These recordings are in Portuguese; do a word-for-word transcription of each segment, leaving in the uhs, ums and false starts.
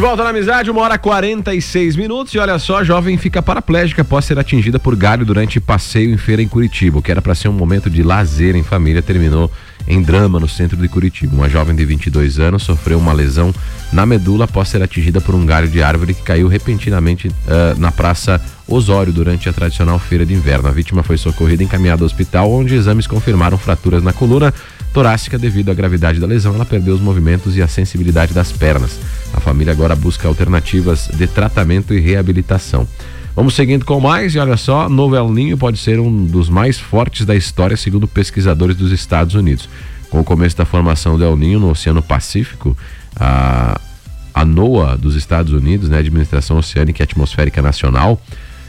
volta na Amizade, uma hora e quarenta e seis minutos. E olha só, jovem fica paraplégica após ser atingida por galho durante passeio em feira em Curitiba. O que era para ser um momento de lazer em família terminou em drama no centro de Curitiba. Uma jovem de vinte e dois anos sofreu uma lesão na medula após ser atingida por um galho de árvore que caiu repentinamente uh, na Praça Osório durante a tradicional feira de inverno. A vítima foi socorrida e encaminhada ao hospital, onde exames confirmaram fraturas na coluna torácica. Devido à gravidade da lesão, ela perdeu os movimentos e a sensibilidade das pernas. A família agora busca alternativas de tratamento e reabilitação. Vamos seguindo com mais, e olha só, novo El Niño pode ser um dos mais fortes da história, segundo pesquisadores dos Estados Unidos. Com o começo da formação do El Niño no Oceano Pacífico, a, a NOAA dos Estados Unidos, né, Administração Oceânica e Atmosférica Nacional,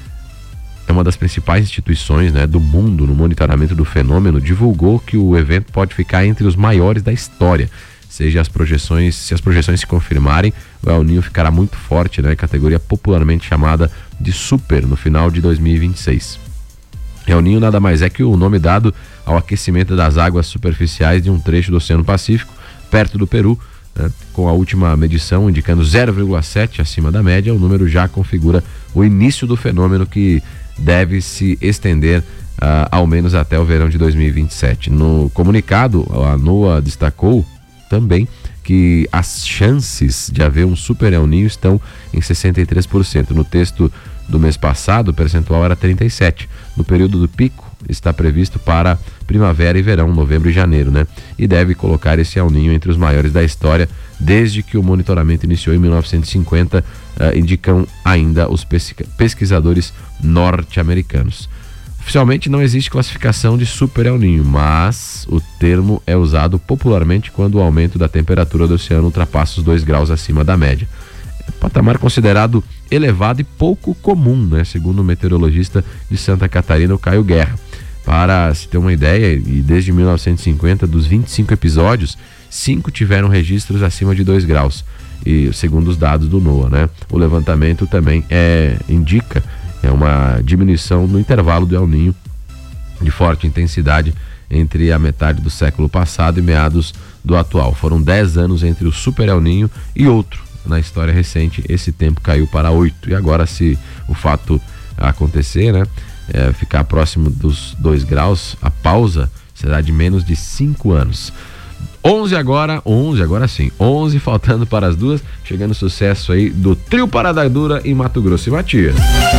é uma das principais instituições, né, do mundo no monitoramento do fenômeno, divulgou que o evento pode ficar entre os maiores da história. Seja as projeções, se as projeções se confirmarem, o El Niño ficará muito forte, né, categoria popularmente chamada de super no final de dois mil e vinte e seis. El Niño nada mais é que o nome dado ao aquecimento das águas superficiais de um trecho do Oceano Pacífico, perto do Peru, né, com a última medição indicando zero vírgula sete acima da média. O número já configura o início do fenômeno, que deve se estender uh, ao menos até o verão de dois mil e vinte e sete. No comunicado, a NOAA destacou também que as chances de haver um super El Niño estão em sessenta e três por cento. No texto do mês passado, o percentual era trinta e sete por cento. No período do pico, está previsto para primavera e verão, novembro e janeiro, né? E deve colocar esse El Niño entre os maiores da história, desde que o monitoramento iniciou em mil novecentos e cinquenta, uh, indicam ainda os pesquisadores norte-americanos. Oficialmente não existe classificação de super El Niño, mas o termo é usado popularmente quando o aumento da temperatura do oceano ultrapassa os dois graus acima da média. É patamar considerado elevado e pouco comum, né? Segundo o meteorologista de Santa Catarina, o Caio Guerra. Para se ter uma ideia, e desde mil novecentos e cinquenta, dos vinte e cinco episódios, cinco tiveram registros acima de dois graus, e segundo os dados do NOAA, né? O levantamento também é, indica é uma diminuição no intervalo do El Niño de forte intensidade entre a metade do século passado e meados do atual. Foram dez anos entre o super El Niño e outro. Na história recente, esse tempo caiu para oito. E agora, se o fato acontecer, né, é, ficar próximo dos dois graus, a pausa será de menos de cinco anos. onze agora, onze agora sim, onze faltando para as duas, chegando o sucesso aí do Trio Parada Dura em Mato Grosso e Matias.